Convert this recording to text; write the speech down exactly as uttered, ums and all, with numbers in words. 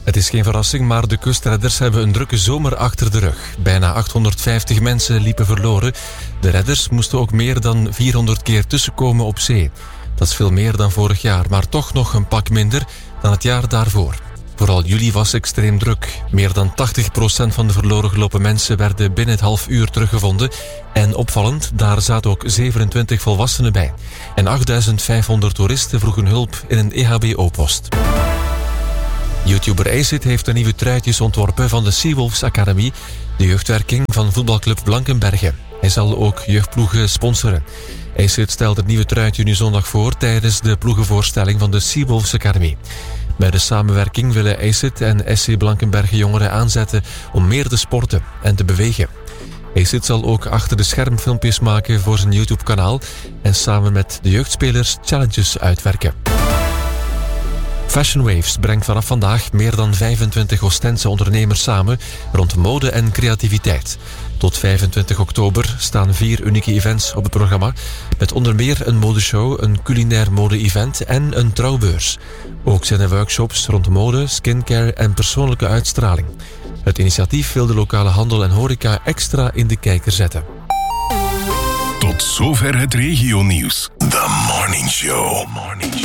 Het is geen verrassing, maar de kustredders hebben een drukke zomer achter de rug. Bijna achthonderdvijftig mensen liepen verloren. De redders moesten ook meer dan vierhonderd keer tussenkomen op zee. Dat is veel meer dan vorig jaar, maar toch nog een pak minder dan het jaar daarvoor. Vooral juli was extreem druk. Meer dan tachtig procent van de verloren gelopen mensen werden binnen het half uur teruggevonden. En opvallend, daar zaten ook zevenentwintig volwassenen bij. En achtduizend vijfhonderd toeristen vroegen hulp in een E H B O-post. YouTuber Acid heeft een nieuwe truitjes ontworpen van de Seawolves Academy, de jeugdwerking van voetbalclub Blankenberge. Hij zal ook jeugdploegen sponsoren. Acid stelt het nieuwe truitje nu zondag voor tijdens de ploegenvoorstelling van de Seawolves Academy. Bij de samenwerking willen Acid en S C Blankenberge jongeren aanzetten om meer te sporten en te bewegen. Acid zal ook achter de schermfilmpjes maken voor zijn YouTube-kanaal en samen met de jeugdspelers challenges uitwerken. Fashion Waves brengt vanaf vandaag meer dan vijfentwintig Oostense ondernemers samen rond mode en creativiteit. Tot vijfentwintig oktober staan vier unieke events op het programma, met onder meer een modeshow, een culinair mode-event en een trouwbeurs. Ook zijn er workshops rond mode, skincare en persoonlijke uitstraling. Het initiatief wil de lokale handel en horeca extra in de kijker zetten. Tot zover het regionieuws. The Morning Show. Morning Show.